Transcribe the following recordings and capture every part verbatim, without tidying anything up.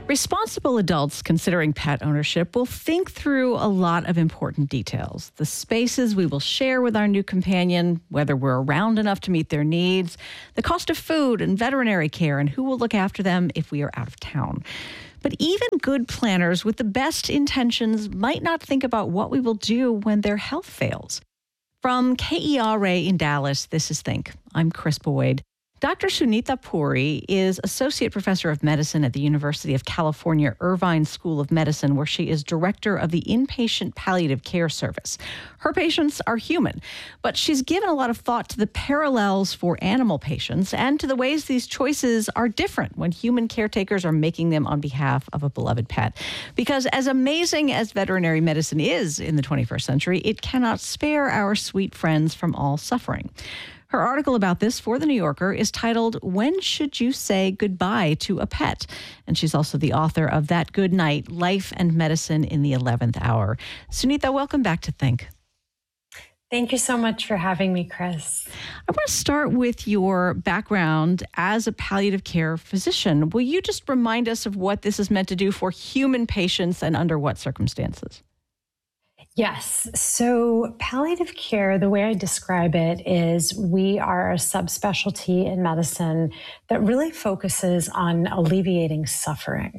Responsible adults considering pet ownership will think through a lot of important details. The spaces we will share with our new companion, whether we're around enough to meet their needs, the cost of food and veterinary care, and who will look after them if we are out of town. But even good planners with the best intentions might not think about what we will do when their health fails. From K E R A in Dallas, this is Think. I'm Chris Boyd. Doctor Sunita Puri is Associate Professor of Medicine at the University of California Irvine School of Medicine, where she is Director of the Inpatient Palliative Care Service. Her patients are human, but she's given a lot of thought to the parallels for animal patients and to the ways these choices are different when human caretakers are making them on behalf of a beloved pet. Because as amazing as veterinary medicine is in the twenty-first century, it cannot spare our sweet friends from all suffering. Her article about this for The New Yorker is titled, When Should You Say Goodbye to a Pet? And she's also the author of That Good Night, Life and Medicine in the eleventh Hour. Sunita, welcome back to Think. Thank you so much for having me, Chris. I want to start with your background as a palliative care physician. Will you just remind us of what this is meant to do for human patients and under what circumstances? Yes. So palliative care, the way I describe it is we are a subspecialty in medicine that really focuses on alleviating suffering.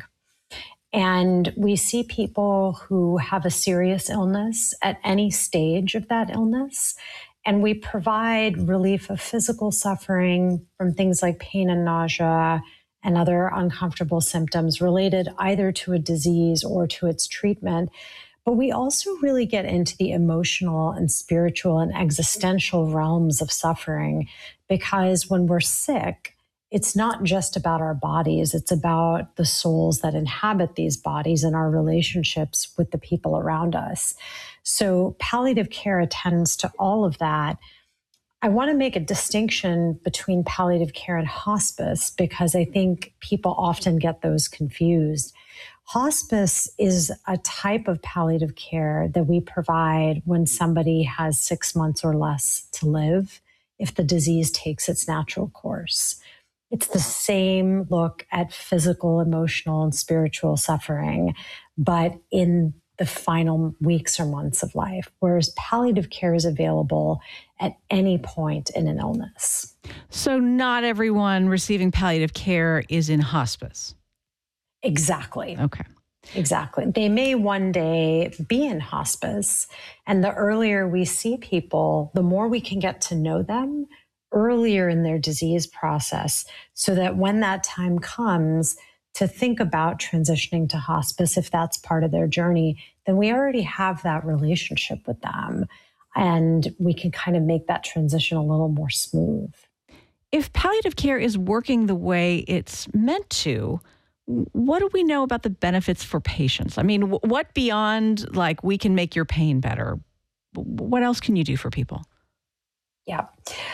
And we see people who have a serious illness at any stage of that illness. And we provide relief of physical suffering from things like pain and nausea and other uncomfortable symptoms related either to a disease or to its treatment. But we also really get into the emotional and spiritual and existential realms of suffering, because when we're sick, it's not just about our bodies, it's about the souls that inhabit these bodies and our relationships with the people around us. So palliative care attends to all of that. I want to make a distinction between palliative care and hospice, because I think people often get those confused. Hospice is a type of palliative care that we provide when somebody has six months or less to live if the disease takes its natural course. It's the same look at physical, emotional, and spiritual suffering, but in the final weeks or months of life, whereas palliative care is available at any point in an illness. So not everyone receiving palliative care is in hospice. Exactly. Okay. Exactly. They may one day be in hospice, and the earlier we see people, the more we can get to know them earlier in their disease process, so that when that time comes to think about transitioning to hospice, if that's part of their journey, then we already have that relationship with them, and we can kind of make that transition a little more smooth. If palliative care is working the way it's meant to, what do we know about the benefits for patients? I mean, what beyond like we can make your pain better? What else can you do for people? Yeah.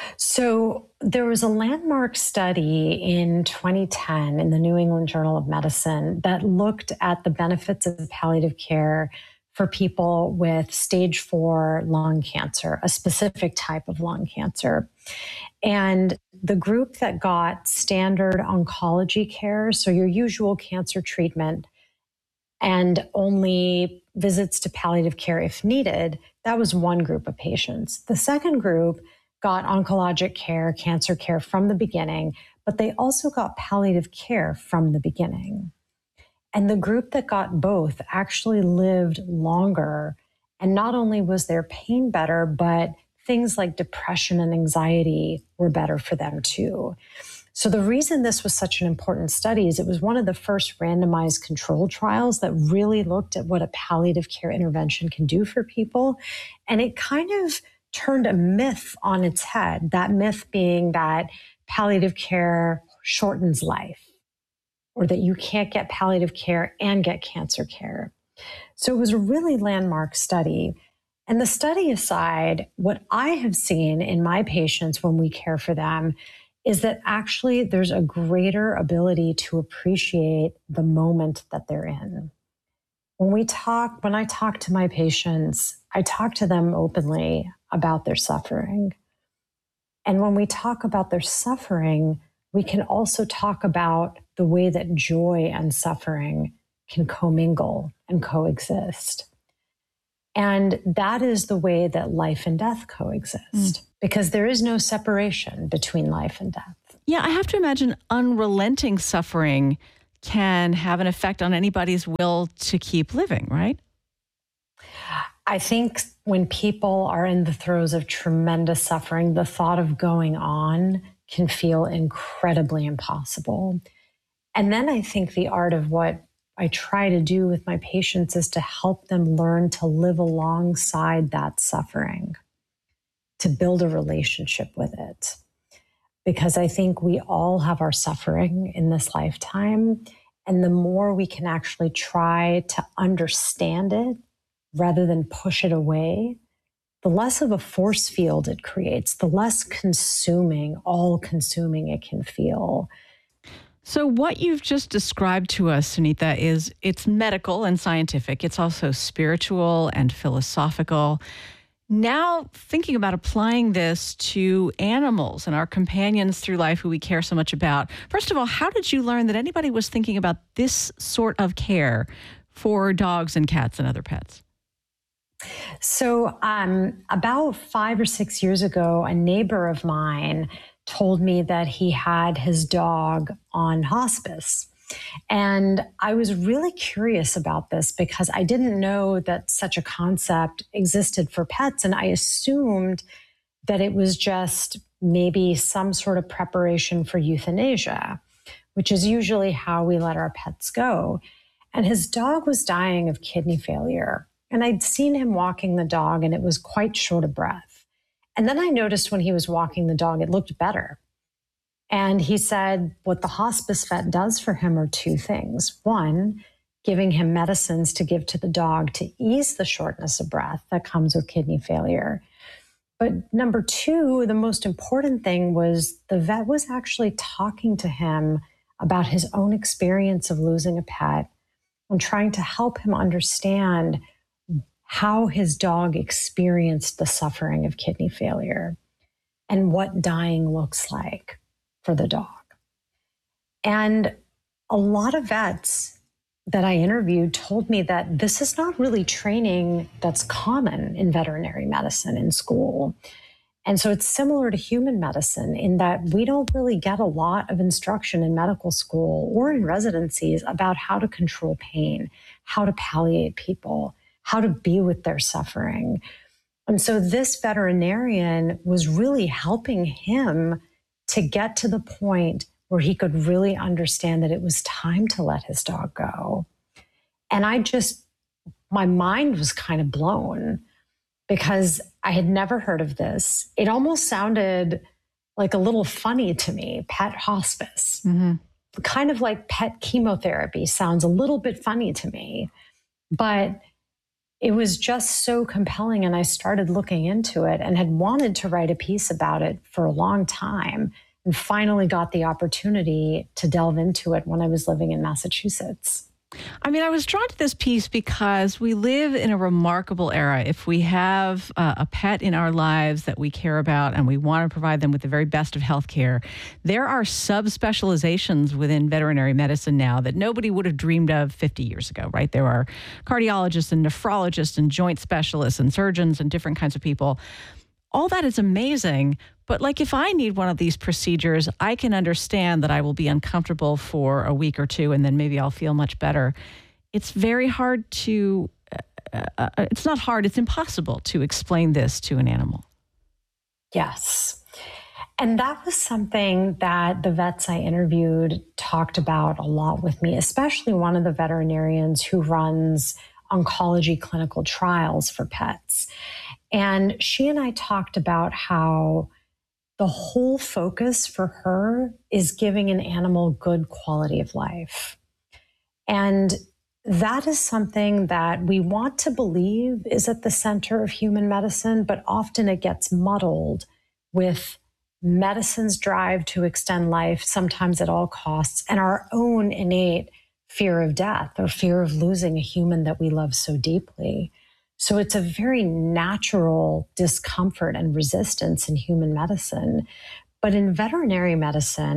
So there was a landmark study in twenty ten in the New England Journal of Medicine that looked at the benefits of palliative care for people with stage four lung cancer, a specific type of lung cancer. And the group that got standard oncology care, so your usual cancer treatment, and only visits to palliative care if needed, that was one group of patients. The second group got oncologic care, cancer care from the beginning, but they also got palliative care from the beginning. And the group that got both actually lived longer. And not only was their pain better, but things like depression and anxiety were better for them too. So the reason this was such an important study is it was one of the first randomized controlled trials that really looked at what a palliative care intervention can do for people. And it kind of turned a myth on its head, that myth being that palliative care shortens life, or that you can't get palliative care and get cancer care. So it was a really landmark study. And the study aside, what I have seen in my patients when we care for them is that actually there's a greater ability to appreciate the moment that they're in. When we talk, when I talk to my patients, I talk to them openly about their suffering. And when we talk about their suffering, we can also talk about the way that joy and suffering can commingle and coexist. And that is the way that life and death coexist, mm. because there is no separation between life and death. Yeah, I have to imagine unrelenting suffering can have an effect on anybody's will to keep living, right? I think when people are in the throes of tremendous suffering, the thought of going on can feel incredibly impossible. And then I think the art of what I try to do with my patients is to help them learn to live alongside that suffering, to build a relationship with it. Because I think we all have our suffering in this lifetime. And the more we can actually try to understand it rather than push it away, the less of a force field it creates, the less consuming, all-consuming it can feel. So what you've just described to us, Sunita, is it's medical and scientific. It's also spiritual and philosophical. Now, thinking about applying this to animals and our companions through life who we care so much about. First of all, how did you learn that anybody was thinking about this sort of care for dogs and cats and other pets? So um, about five or six years ago, a neighbor of mine told me that he had his dog on hospice. And I was really curious about this because I didn't know that such a concept existed for pets. And I assumed that it was just maybe some sort of preparation for euthanasia, which is usually how we let our pets go. And his dog was dying of kidney failure. And I'd seen him walking the dog and it was quite short of breath. And then I noticed when he was walking the dog, it looked better. And he said what the hospice vet does for him are two things. One, giving him medicines to give to the dog to ease the shortness of breath that comes with kidney failure. But number two, the most important thing was the vet was actually talking to him about his own experience of losing a pet and trying to help him understand how his dog experienced the suffering of kidney failure and what dying looks like for the dog. And a lot of vets that I interviewed told me that this is not really training that's common in veterinary medicine in school. And so it's similar to human medicine in that we don't really get a lot of instruction in medical school or in residencies about how to control pain, how to palliate people, how to be with their suffering. And so this veterinarian was really helping him to get to the point where he could really understand that it was time to let his dog go. And I just, my mind was kind of blown because I had never heard of this. It almost sounded like a little funny to me, pet hospice. Mm-hmm. Kind of like pet chemotherapy sounds a little bit funny to me, but it was just so compelling. And I started looking into it and had wanted to write a piece about it for a long time and finally got the opportunity to delve into it when I was living in Massachusetts. I mean, I was drawn to this piece because we live in a remarkable era. If we have uh, a pet in our lives that we care about and we want to provide them with the very best of healthcare, there are subspecializations within veterinary medicine now that nobody would have dreamed of fifty years ago, right? There are cardiologists and nephrologists and joint specialists and surgeons and different kinds of people. All that is amazing. But like if I need one of these procedures, I can understand that I will be uncomfortable for a week or two and then maybe I'll feel much better. It's very hard to, uh, uh, it's not hard, it's impossible to explain this to an animal. Yes. And that was something that the vets I interviewed talked about a lot with me, especially one of the veterinarians who runs oncology clinical trials for pets. And she and I talked about how the whole focus for her is giving an animal good quality of life. And that is something that we want to believe is at the center of human medicine, but often it gets muddled with medicine's drive to extend life, sometimes at all costs, and our own innate fear of death or fear of losing a human that we love so deeply. So it's a very natural discomfort and resistance in human medicine. But in veterinary medicine,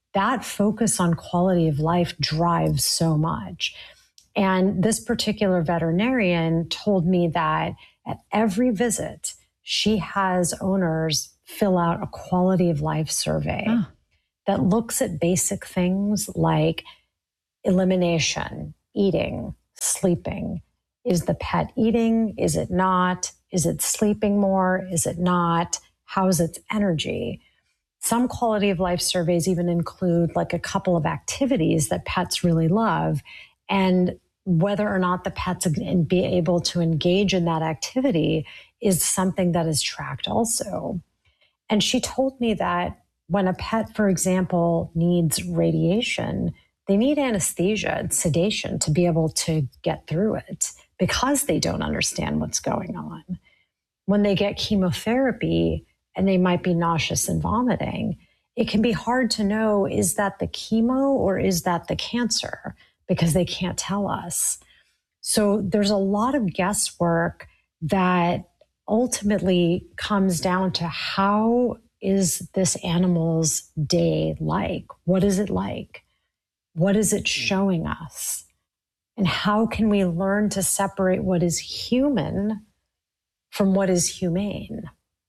that focus on quality of life drives so much. And this particular veterinarian told me that at every visit, she has owners fill out a quality of life survey oh. that looks at basic things like elimination, eating, sleeping. Is the pet eating? Is it not? Is it sleeping more? Is it not? How's its energy? Some quality of life surveys even include like a couple of activities that pets really love, and whether or not the pet's be able to engage in that activity is something that is tracked also. And she told me that when a pet, for example, needs radiation, they need anesthesia and sedation to be able to get through it because they don't understand what's going on. When they get chemotherapy and they might be nauseous and vomiting, it can be hard to know, is that the chemo or is that the cancer? Because they can't tell us. So there's a lot of guesswork that ultimately comes down to how is this animal's day like? What is it like? What is it showing us? And how can we learn to separate what is human from what is humane?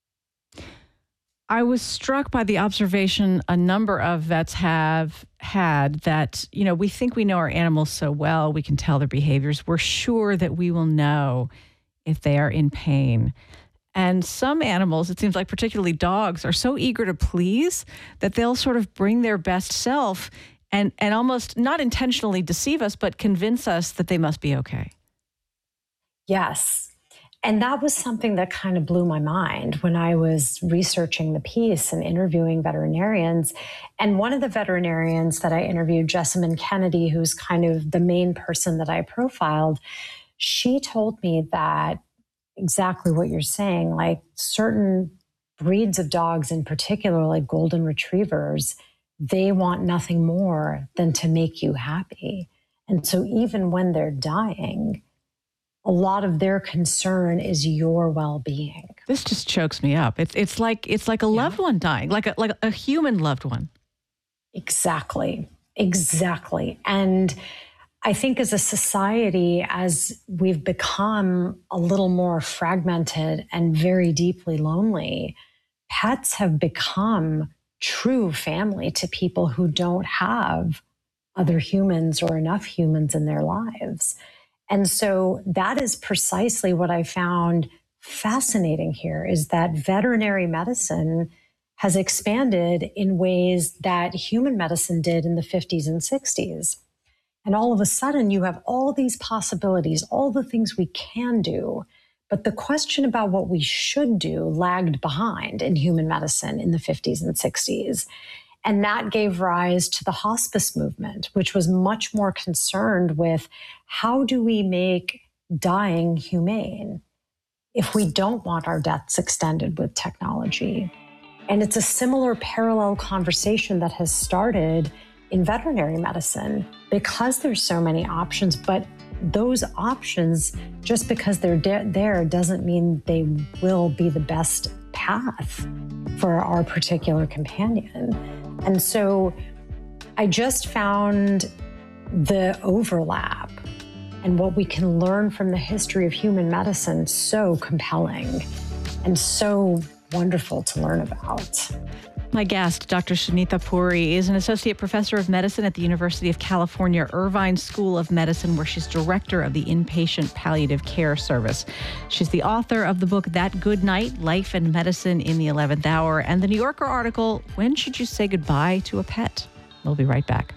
I was struck by the observation a number of vets have had that, you know, we think we know our animals so well, we can tell their behaviors. We're sure that we will know if they are in pain. And some animals, it seems like particularly dogs, are so eager to please that they'll sort of bring their best self and, and almost not intentionally deceive us, but convince us that they must be okay. Yes. And that was something that kind of blew my mind when I was researching the piece and interviewing veterinarians. And one of the veterinarians that I interviewed, Jessamine Kennedy, who's kind of the main person that I profiled, she told me that exactly what you're saying, like certain breeds of dogs in particular, like golden retrievers, they want nothing more than to make you happy. And so even when they're dying, a lot of their concern is your well-being. This just chokes me up. It's it's like it's like a yeah. loved one dying, like a like a human loved one. Exactly. Exactly. And I think as a society, as we've become a little more fragmented and very deeply lonely, pets have become true family to people who don't have other humans or enough humans in their lives. And so that is precisely what I found fascinating here, is that veterinary medicine has expanded in ways that human medicine did in the fifties and sixties. And all of a sudden, you have all these possibilities, all the things we can do. But the question about what we should do lagged behind in human medicine in the fifties and sixties. And that gave rise to the hospice movement, which was much more concerned with how do we make dying humane if we don't want our deaths extended with technology. And it's a similar parallel conversation that has started in veterinary medicine because there's so many options, but those options, just because they're de- there doesn't mean they will be the best path for our particular companion. And so I just found the overlap and what we can learn from the history of human medicine so compelling and so wonderful to learn about. My guest, Doctor Sunitha Puri, is an associate professor of medicine at the University of California Irvine School of Medicine, where she's director of the Inpatient Palliative Care Service. She's the author of the book That Good Night, Life and Medicine in the eleventh Hour, and the New Yorker article, When Should You Say Goodbye to a Pet? We'll be right back.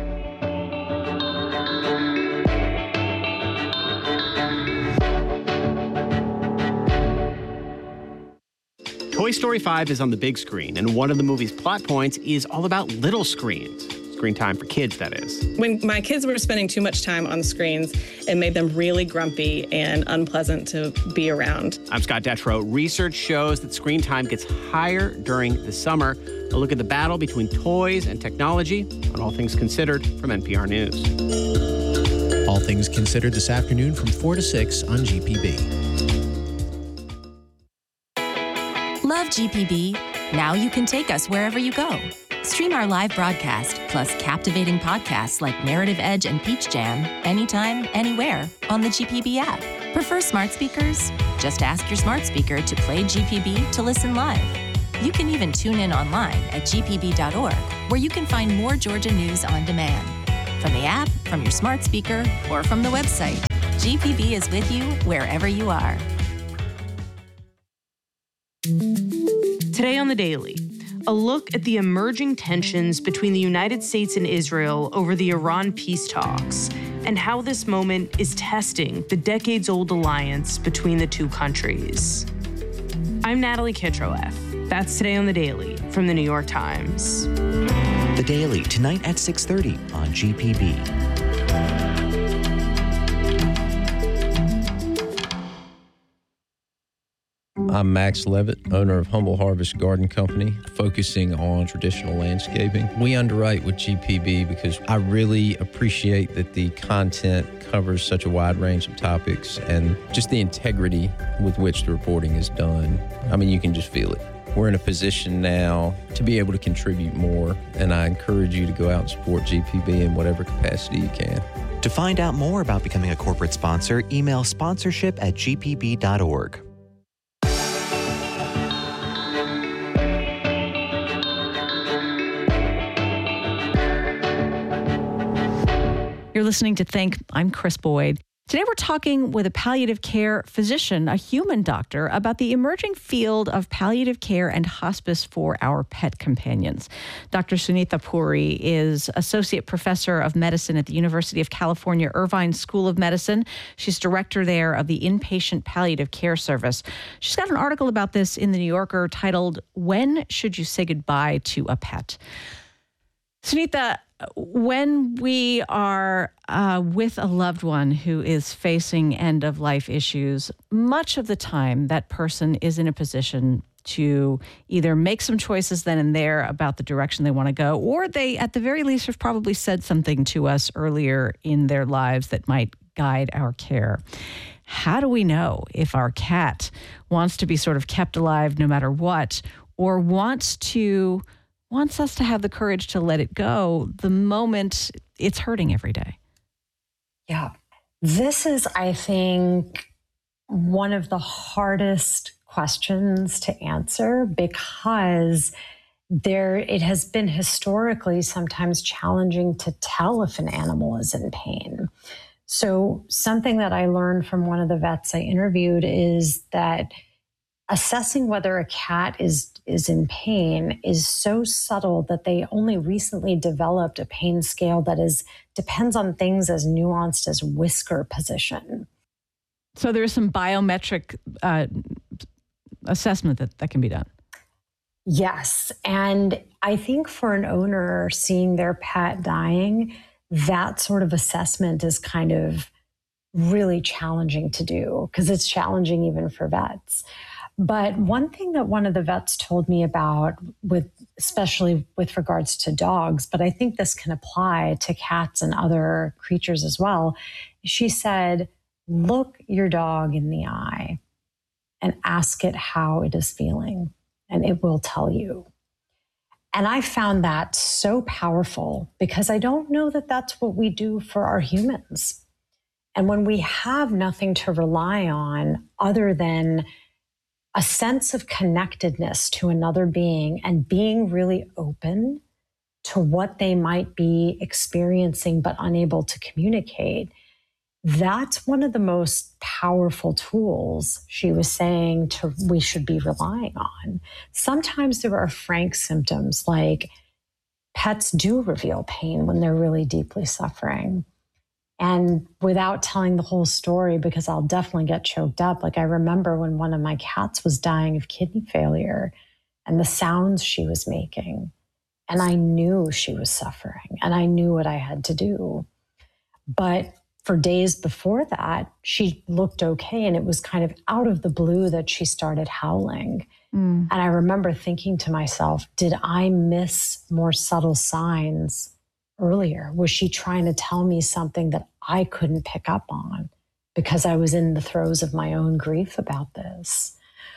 Toy Story five is on the big screen, and one of the movie's plot points is all about little screens. Screen time for kids, that is. When my kids were spending too much time on screens, it made them really grumpy and unpleasant to be around. I'm Scott Detrow. Research shows that screen time gets higher during the summer. A look at the battle between toys and technology on All Things Considered from N P R News. All Things Considered this afternoon from four to six on G P B. Love G P B? Now you can take us wherever you go. Stream our live broadcast, plus captivating podcasts like Narrative Edge and Peach Jam, anytime, anywhere on the G P B app. Prefer smart speakers? Just ask your smart speaker to play G P B to listen live. You can even tune in online at g p b dot org, where you can find more Georgia news on demand. From the app, from your smart speaker, or from the website, G P B is with you wherever you are. Today on The Daily, a look at the emerging tensions between the United States and Israel over the Iran peace talks, and how this moment is testing the decades-old alliance between the two countries. I'm Natalie Kitroeff. That's Today on The Daily from The New York Times. The Daily, tonight at six thirty on G P B. I'm Max Levitt, owner of Humble Harvest Garden Company, focusing on traditional landscaping. We underwrite with G P B because I really appreciate that the content covers such a wide range of topics and just the integrity with which the reporting is done. I mean, you can just feel it. We're in a position now to be able to contribute more, and I encourage you to go out and support G P B in whatever capacity you can. To find out more about becoming a corporate sponsor, email sponsorship at g p b dot org. You're listening to Think. I'm Chris Boyd. Today we're talking with a palliative care physician, a human doctor, about the emerging field of palliative care and hospice for our pet companions. Doctor Sunitha Puri is Associate Professor of Medicine at the University of California Irvine School of Medicine. She's director there of the Inpatient Palliative Care Service. She's got an article about this in The New Yorker titled, "When Should You Say Goodbye to a Pet?" Sunitha, when we are uh, with a loved one who is facing end-of-life issues, much of the time that person is in a position to either make some choices then and there about the direction they want to go, or they, at the very least, have probably said something to us earlier in their lives that might guide our care. How do we know if our cat wants to be sort of kept alive no matter what, or wants to... wants us to have the courage to let it go the moment it's hurting every day? Yeah. This is, I think, one of the hardest questions to answer because there it has been historically sometimes challenging to tell if an animal is in pain. So something that I learned from one of the vets I interviewed is that assessing whether a cat is is in pain is so subtle that they only recently developed a pain scale that is depends on things as nuanced as whisker position. So there is some biometric uh, assessment that, that can be done. Yes. And I think for an owner seeing their pet dying, that sort of assessment is kind of really challenging to do because it's challenging even for vets. But one thing that one of the vets told me about, with especially with regards to dogs, but I think this can apply to cats and other creatures as well, she said, look your dog in the eye and ask it how it is feeling, and it will tell you. And I found that so powerful because I don't know that that's what we do for our humans. And when we have nothing to rely on other than a sense of connectedness to another being and being really open to what they might be experiencing but unable to communicate, that's one of the most powerful tools, she was saying, to we should be relying on. Sometimes there are frank symptoms, like pets do reveal pain when they're really deeply suffering. And without telling the whole story, because I'll definitely get choked up, like I remember when one of my cats was dying of kidney failure and the sounds she was making, and I knew she was suffering and I knew what I had to do. But for days before that, she looked okay, and it was kind of out of the blue that she started howling. Mm. And I remember thinking to myself, did I miss more subtle signs earlier? Was she trying to tell me something that I couldn't pick up on because I was in the throes of my own grief about this?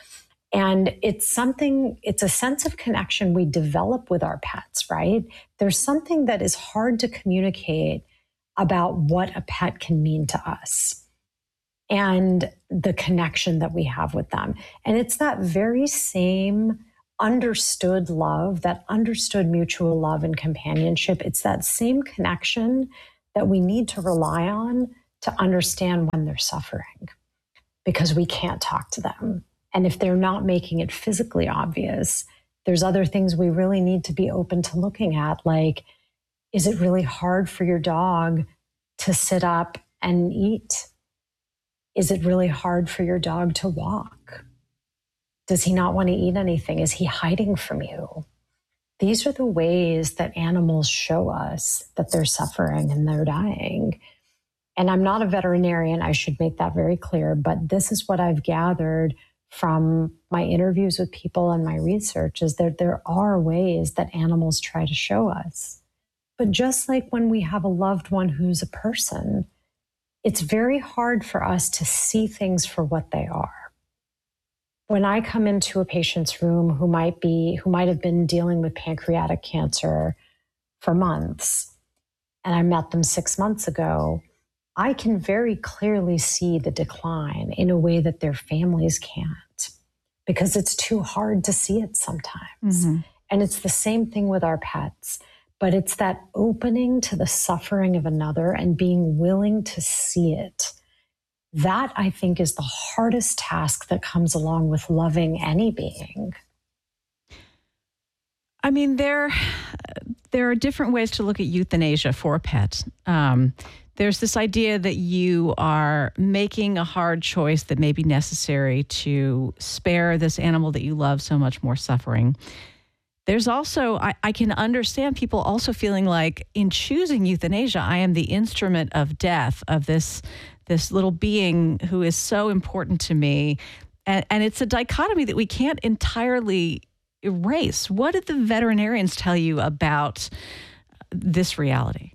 And it's something, it's a sense of connection we develop with our pets, right? There's something that is hard to communicate about what a pet can mean to us and the connection that we have with them. And it's that very same understood love, that understood mutual love and companionship. It's that same connection that we need to rely on to understand when they're suffering, because we can't talk to them. And if they're not making it physically obvious, there's other things we really need to be open to looking at. Like, is it really hard for your dog to sit up and eat? Is it really hard for your dog to walk? Does he not want to eat anything? Is he hiding from you? These are the ways that animals show us that they're suffering and they're dying. And I'm not a veterinarian, I should make that very clear, but this is what I've gathered from my interviews with people and my research, is that there are ways that animals try to show us. But just like when we have a loved one who's a person, it's very hard for us to see things for what they are. When I come into a patient's room who might be, who might have been dealing with pancreatic cancer for months, and I met them six months ago, I can very clearly see the decline in a way that their families can't, because it's too hard to see it sometimes. Mm-hmm. And it's the same thing with our pets, but it's that opening to the suffering of another and being willing to see it. That, I think, is the hardest task that comes along with loving any being. I mean, there, there are different ways to look at euthanasia for a pet. Um, There's this idea that you are making a hard choice that may be necessary to spare this animal that you love so much more suffering. There's also, I, I can understand people also feeling like in choosing euthanasia, I am the instrument of death of this, this little being who is so important to me. And, and it's a dichotomy that we can't entirely erase. What did the veterinarians tell you about this reality?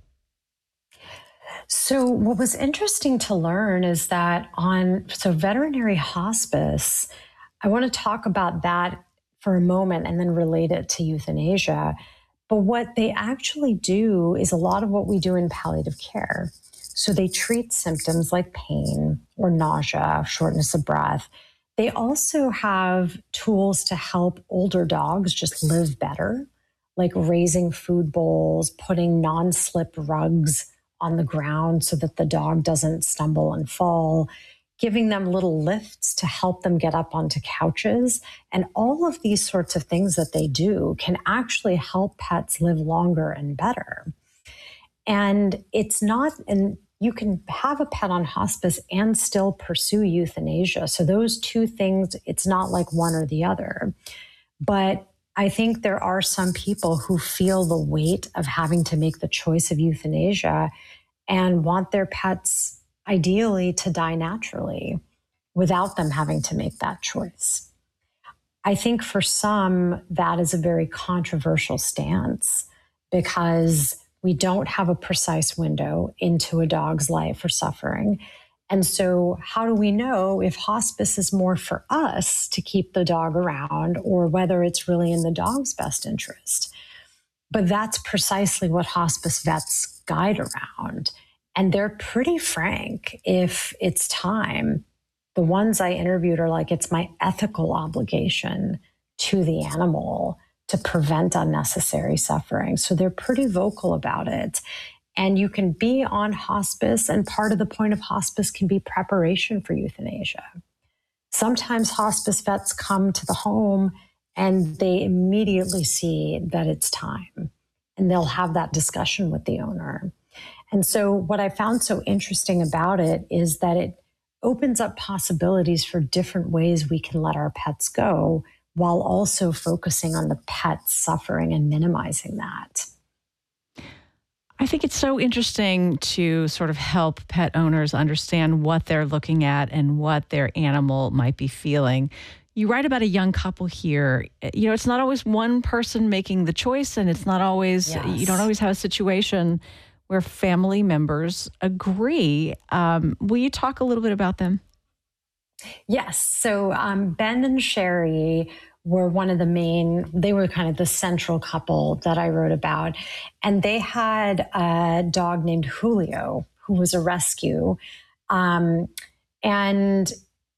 So what was interesting to learn is that on, so veterinary hospice, I want to talk about that for a moment and then relate it to euthanasia. But what they actually do is a lot of what we do in palliative care. So they treat symptoms like pain or nausea, shortness of breath. They also have tools to help older dogs just live better, like raising food bowls, putting non-slip rugs on the ground so that the dog doesn't stumble and fall, giving them little lifts to help them get up onto couches. And all of these sorts of things that they do can actually help pets live longer and better. And it's not, and you can have a pet on hospice and still pursue euthanasia. So those two things, it's not like one or the other. But I think there are some people who feel the weight of having to make the choice of euthanasia and want their pets ideally to die naturally without them having to make that choice. I think for some, that is a very controversial stance because we don't have a precise window into a dog's life or suffering. And so how do we know if hospice is more for us to keep the dog around or whether it's really in the dog's best interest? But that's precisely what hospice vets guide around. And they're pretty frank if it's time. The ones I interviewed are like, it's my ethical obligation to the animal to prevent unnecessary suffering. So they're pretty vocal about it. And you can be on hospice, and part of the point of hospice can be preparation for euthanasia. Sometimes hospice vets come to the home and they immediately see that it's time, and they'll have that discussion with the owner. And so what I found so interesting about it is that it opens up possibilities for different ways we can let our pets go while also focusing on the pet's suffering and minimizing that. I think it's so interesting to sort of help pet owners understand what they're looking at and what their animal might be feeling. You write about a young couple here. You know, it's not always one person making the choice, and it's not always, yes. You don't always have a situation where family members agree. Um, will you talk a little bit about them? Yes. So um, Ben and Sherry were one of the main, they were kind of the central couple that I wrote about. And they had a dog named Julio, who was a rescue. Um, and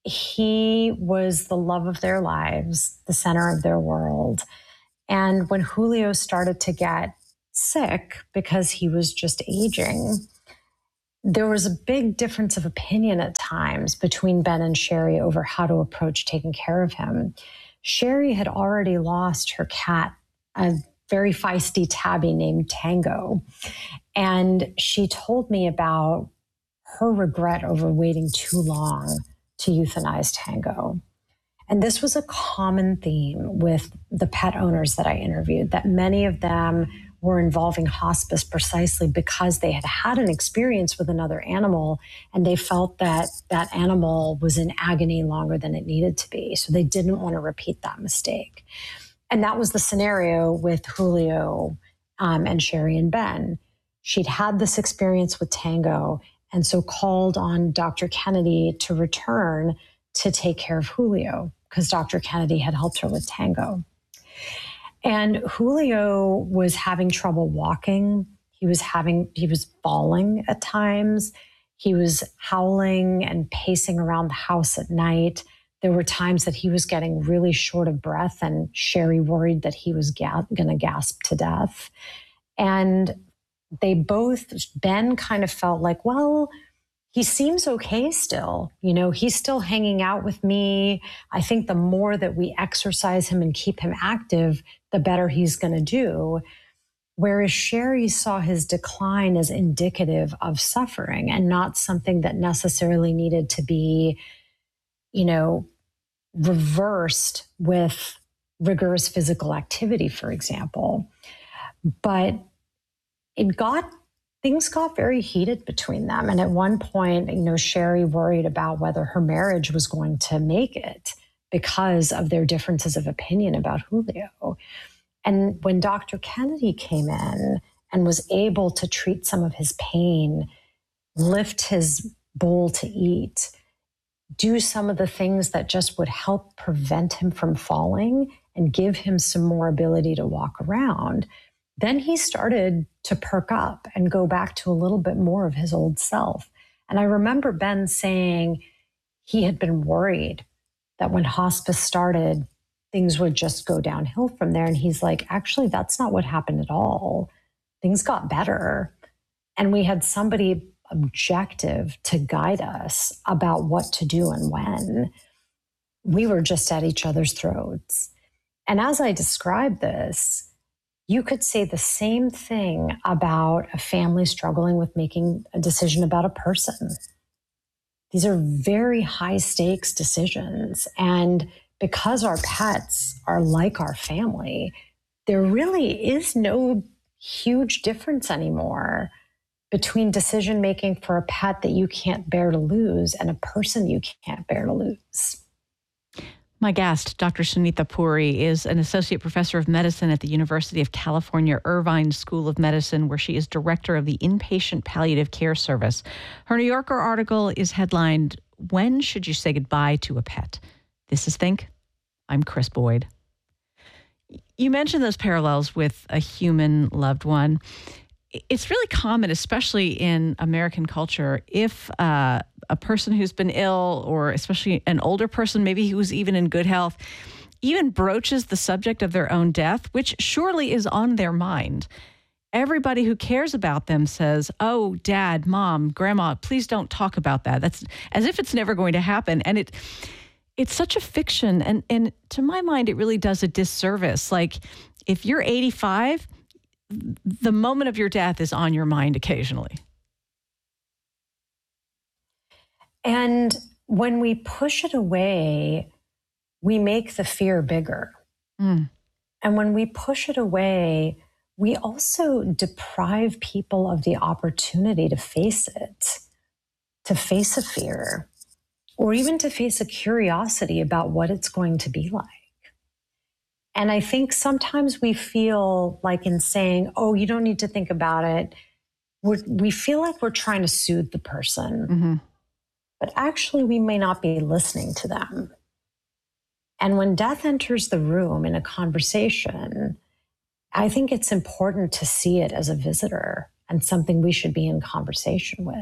he was the love of their lives, the center of their world. And when Julio started to get sick because he was just aging, there was a big difference of opinion at times between Ben and Sherry over how to approach taking care of him. Sherry had already lost her cat, a very feisty tabby named Tango. And she told me about her regret over waiting too long to euthanize Tango. And this was a common theme with the pet owners that I interviewed, that many of them were involving hospice precisely because they had had an experience with another animal and they felt that that animal was in agony longer than it needed to be. So they didn't want to repeat that mistake. And that was the scenario with Julio um, and Sherry and Ben. She'd had this experience with Tango and so called on Doctor Kennedy to return to take care of Julio because Doctor Kennedy had helped her with Tango. And Julio was having trouble walking. He was having, he was falling at times. He was howling and pacing around the house at night. There were times that he was getting really short of breath and Sherry worried that he was ga- going to gasp to death. And they both, Ben kind of felt like, well, he seems okay still. You know, he's still hanging out with me. I think the more that we exercise him and keep him active, the better he's going to do. Whereas Sherry saw his decline as indicative of suffering and not something that necessarily needed to be, you know, reversed with rigorous physical activity, for example. But it got, things got very heated between them. And at one point, you know, Sherry worried about whether her marriage was going to make it because of their differences of opinion about Julio. And when Doctor Kennedy came in and was able to treat some of his pain, lift his bowl to eat, do some of the things that just would help prevent him from falling and give him some more ability to walk around, then he started to perk up and go back to a little bit more of his old self. And I remember Ben saying he had been worried that when hospice started, things would just go downhill from there. And he's like, actually, that's not what happened at all. Things got better. And we had somebody objective to guide us about what to do and when. We were just at each other's throats. And as I describe this, you could say the same thing about a family struggling with making a decision about a person. These are very high stakes decisions. And because our pets are like our family, there really is no huge difference anymore between decision making for a pet that you can't bear to lose and a person you can't bear to lose. My guest, Doctor Sunitha Puri, is an associate professor of medicine at the University of California, Irvine School of Medicine, where she is director of the Inpatient Palliative Care Service. Her New Yorker article is headlined, "When Should You Say Goodbye to a Pet?" This is Think. I'm Chris Boyd. You mentioned those parallels with a human loved one. It's really common, especially in American culture, if uh, a person who's been ill, or especially an older person, maybe who's even in good health, even broaches the subject of their own death, which surely is on their mind. Everybody who cares about them says, "Oh, Dad, Mom, Grandma, please don't talk about that." That's as if it's never going to happen. And it it's such a fiction. And, and to my mind, it really does a disservice. Like, if you're eighty-five, the moment of your death is on your mind occasionally. And when we push it away, we make the fear bigger. Mm. And when we push it away, we also deprive people of the opportunity to face it, to face a fear, or even to face a curiosity about what it's going to be like. And I think sometimes we feel like in saying, "Oh, you don't need to think about it," we're, we feel like we're trying to soothe the person. Mm-hmm. but actually we may not be listening to them. And when death enters the room in a conversation, I think it's important to see it as a visitor and something we should be in conversation with.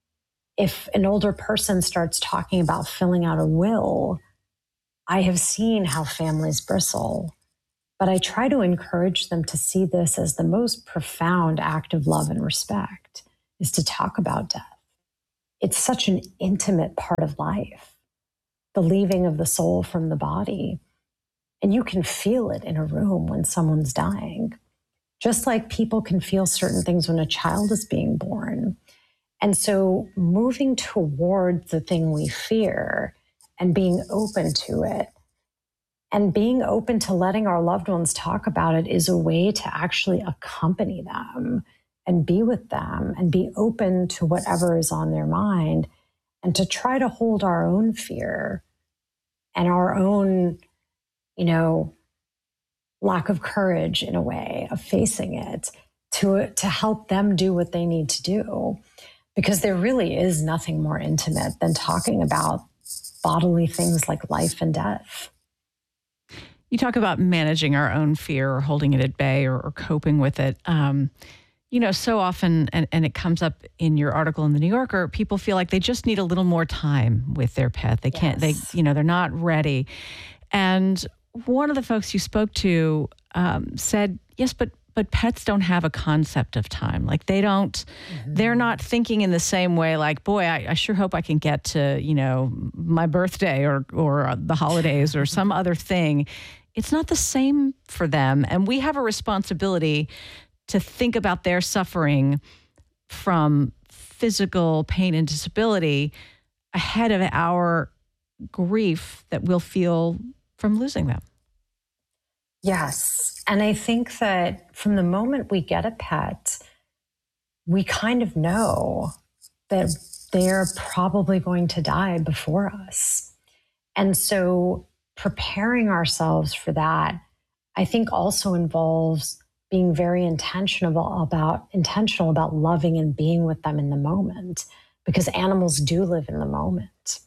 If an older person starts talking about filling out a will, I have seen how families bristle, but I try to encourage them to see this as the most profound act of love and respect, is to talk about death. It's such an intimate part of life, the leaving of the soul from the body. And you can feel it in a room when someone's dying, just like people can feel certain things when a child is being born. And so moving toward the thing we fear and being open to it and being open to letting our loved ones talk about it is a way to actually accompany them and be with them and be open to whatever is on their mind and to try to hold our own fear and our own, you know, lack of courage in a way of facing it to, to help them do what they need to do. Because there really is nothing more intimate than talking about bodily things like life and death. You talk about managing our own fear or holding it at bay or, or coping with it. Um, you know, so often, and, and it comes up in your article in the New Yorker, people feel like they just need a little more time with their pet. They can't, yes. they, you know, they're not ready. And one of the folks you spoke to um, said, yes, but but pets don't have a concept of time. Like they don't, mm-hmm. they're not thinking in the same way like, boy, I, I sure hope I can get to, you know, my birthday or, or the holidays or some other thing. It's not the same for them. And we have a responsibility to think about their suffering from physical pain and disability ahead of our grief that we'll feel from losing them. Yes. And I think that from the moment we get a pet, we kind of know that they're probably going to die before us. And so preparing ourselves for that, I think also involves being very intentional about intentional about loving and being with them in the moment, because animals do live in the moment.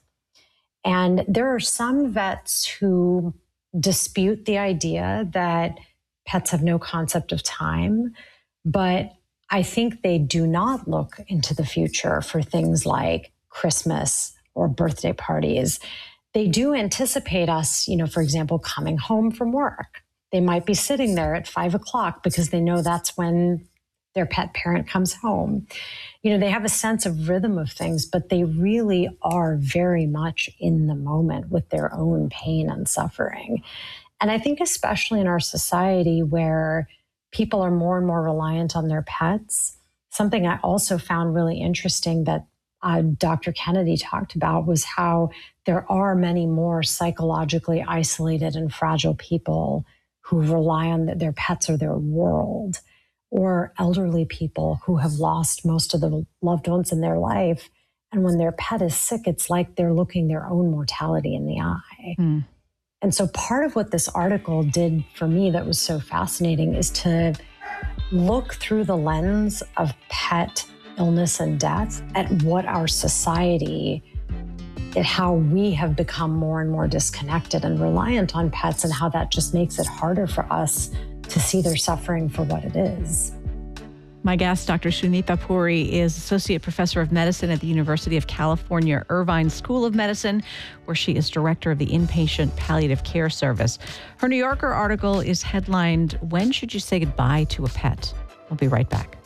And there are some vets who dispute the idea that pets have no concept of time, but I think they do not look into the future for things like Christmas or birthday parties. They do anticipate us, you know, for example, coming home from work. They might be sitting there at five o'clock because they know that's when their pet parent comes home. You know, they have a sense of rhythm of things, but they really are very much in the moment with their own pain and suffering. And I think especially in our society where people are more and more reliant on their pets, something I also found really interesting that uh, Doctor Kennedy talked about was how there are many more psychologically isolated and fragile people who rely on the, their pets or their world, or elderly people who have lost most of the loved ones in their life. And when their pet is sick, it's like they're looking their own mortality in the eye. Mm. And so part of what this article did for me that was so fascinating is to look through the lens of pet illness and death at what our society, at how we have become more and more disconnected and reliant on pets, and how that just makes it harder for us to see their suffering for what it is. My guest, Doctor Sunitha Puri, is Associate Professor of Medicine at the University of California, Irvine School of Medicine, where she is Director of the Inpatient Palliative Care Service. Her New Yorker article is headlined, "When Should You Say Goodbye to a Pet?" We'll be right back.